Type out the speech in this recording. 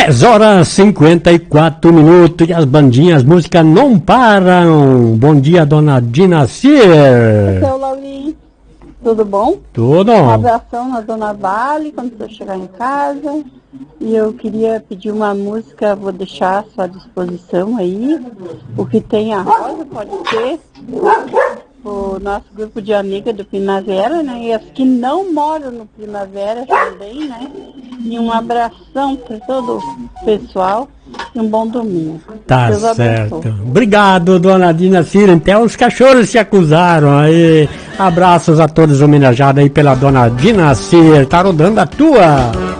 10h54 e as bandinhas, músicas não param. Bom dia, dona Dinacir. Seu Laurinho, tudo bom? Tudo. Um abração na Dona Vale quando você chegar em casa. E eu queria pedir uma música, vou deixar à sua disposição aí. O que tem a Rosa, pode ser. O nosso grupo de amigas do Primavera, né? E as que não moram no Primavera também, né? E um abração para todo o pessoal e um bom domingo. Tá Deus certo. abençoe. Obrigado, dona Dinacir. Até os cachorros se acusaram aí. Abraços a todos homenageados aí pela dona Dinacir. Tá rodando a tua.